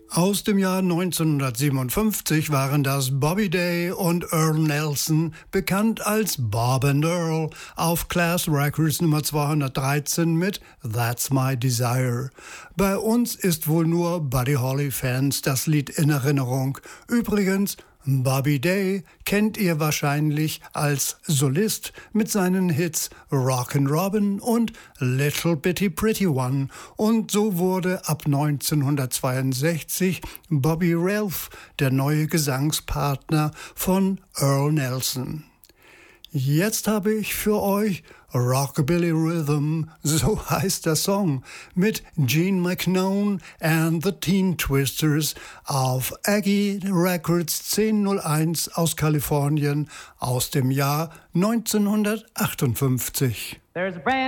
Aus dem Jahr 1957 waren das Bobby Day und Earl Nelson, bekannt als Bob and Earl, auf Class Records Nummer 213 mit That's My Desire. Bei uns ist wohl nur Buddy Holly-Fans das Lied in Erinnerung. Übrigens, Bobby Day kennt ihr wahrscheinlich als Solist mit seinen Hits Rockin' Robin und Little Bitty Pretty One. Und so wurde ab 1962 Bobby Ralph der neue Gesangspartner von Earl Nelson. Jetzt habe ich für euch Rockabilly Rhythm, so heißt der Song, mit Gene McKnone and the Teen Twisters auf Aggie Records 1001 aus Kalifornien aus dem Jahr 1958.